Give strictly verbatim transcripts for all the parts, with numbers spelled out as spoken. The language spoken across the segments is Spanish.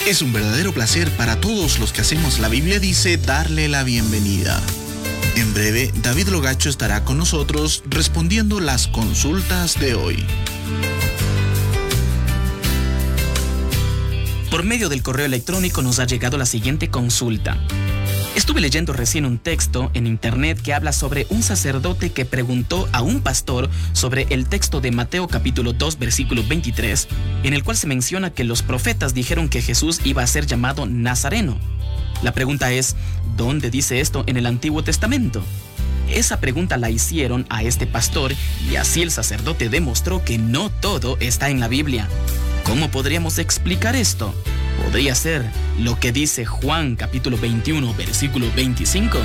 Es un verdadero placer para todos los que hacemos La Biblia Dice darle la bienvenida. En breve, David Logacho estará con nosotros respondiendo las consultas de hoy. Por medio del correo electrónico nos ha llegado la siguiente consulta. Estuve leyendo recién un texto en internet que habla sobre un sacerdote que preguntó a un pastor sobre el texto de Mateo capítulo dos versículo veintitrés, en el cual se menciona que los profetas dijeron que Jesús iba a ser llamado Nazareno. La pregunta es, ¿dónde dice esto en el Antiguo Testamento? Esa pregunta la hicieron a este pastor y así el sacerdote demostró que no todo está en la Biblia. ¿Cómo podríamos explicar esto? ¿Podría ser lo que dice Juan capítulo veintiuno, versículo veinticinco?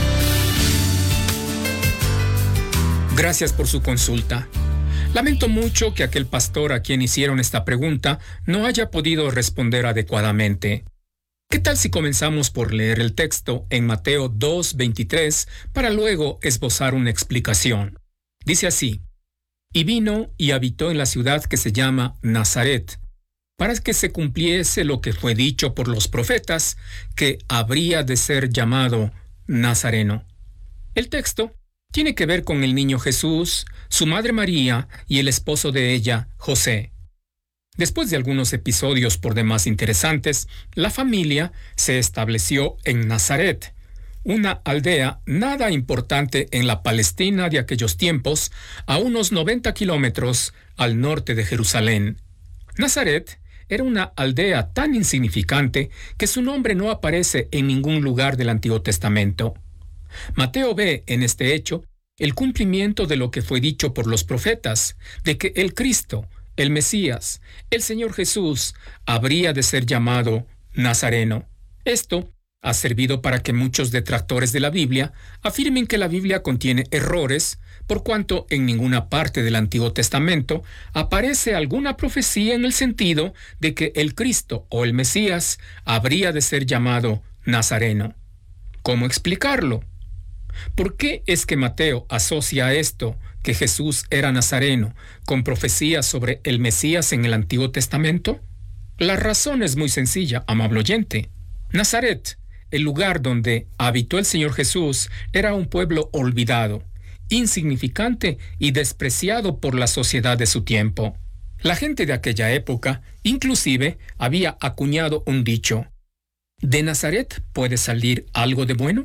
Gracias por su consulta. Lamento mucho que aquel pastor a quien hicieron esta pregunta no haya podido responder adecuadamente. ¿Qué tal si comenzamos por leer el texto en Mateo dos veintitrés para luego esbozar una explicación? Dice así: Y vino y habitó en la ciudad que se llama Nazaret, para que se cumpliese lo que fue dicho por los profetas, que habría de ser llamado Nazareno. El texto tiene que ver con el niño Jesús, su madre María y el esposo de ella, José. Después de algunos episodios por demás interesantes, la familia se estableció en Nazaret, una aldea nada importante en la Palestina de aquellos tiempos, a unos noventa kilómetros al norte de Jerusalén. Nazaret era una aldea tan insignificante que su nombre no aparece en ningún lugar del Antiguo Testamento. Mateo ve en este hecho el cumplimiento de lo que fue dicho por los profetas, de que el Cristo, el Mesías, el Señor Jesús, habría de ser llamado Nazareno. Esto ha servido para que muchos detractores de la Biblia afirmen que la Biblia contiene errores, por cuanto en ninguna parte del Antiguo Testamento aparece alguna profecía en el sentido de que el Cristo o el Mesías habría de ser llamado Nazareno. ¿Cómo explicarlo? ¿Por qué es que Mateo asocia esto, que Jesús era nazareno, con profecías sobre el Mesías en el Antiguo Testamento? La razón es muy sencilla, amable oyente. Nazaret, el lugar donde habitó el Señor Jesús, era un pueblo olvidado, insignificante y despreciado por la sociedad de su tiempo. La gente de aquella época, inclusive, había acuñado un dicho: ¿de Nazaret puede salir algo de bueno?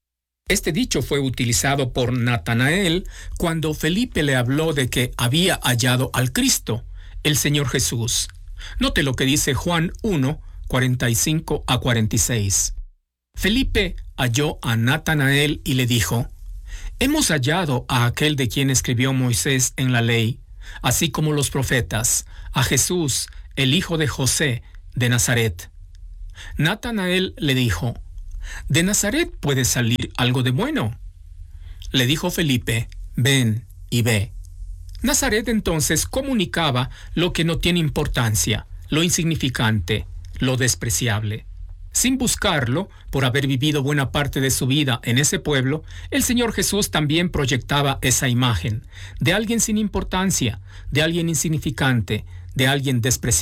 Este dicho fue utilizado por Natanael cuando Felipe le habló de que había hallado al Cristo, el Señor Jesús. Note lo que dice Juan uno, cuarenta y cinco a cuarenta y seis. Felipe halló a Natanael y le dijo: Hemos hallado a aquel de quien escribió Moisés en la ley, así como los profetas, a Jesús, el hijo de José, de Nazaret. Natanael le dijo: ¿de Nazaret puede salir algo de bueno? Le dijo Felipe: ven y ve. Nazaret entonces comunicaba lo que no tiene importancia, lo insignificante, lo despreciable. Sin buscarlo, por haber vivido buena parte de su vida en ese pueblo, el Señor Jesús también proyectaba esa imagen de alguien sin importancia, de alguien insignificante, de alguien despreciable.